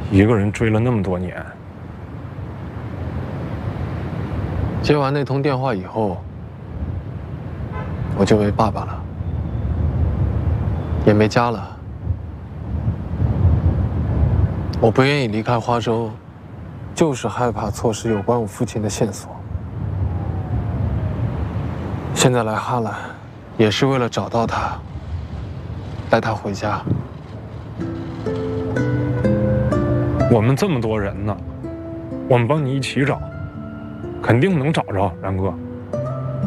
一个人追了那么多年。 接完那通电话以后，我就没爸爸了，也没家了。我不愿意离开花州，就是害怕错失有关我父亲的线索。现在来哈兰，也是为了找到他，带他回家。 我们这么多人呢，我们帮你一起找，肯定能找着，然哥。